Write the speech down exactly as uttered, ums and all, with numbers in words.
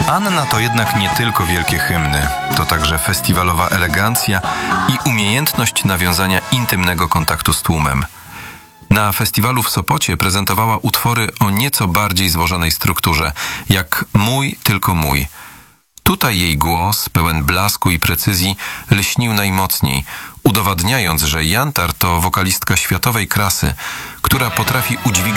Anna to jednak nie tylko wielkie hymny, to także festiwalowa elegancja i umiejętność nawiązania intymnego kontaktu z tłumem. Na festiwalu w Sopocie prezentowała utwory o nieco bardziej złożonej strukturze, jak Mój, tylko mój. Tutaj jej głos, pełen blasku i precyzji, lśnił najmocniej, udowadniając, że Jantar to wokalistka światowej klasy, która potrafi udźwignąć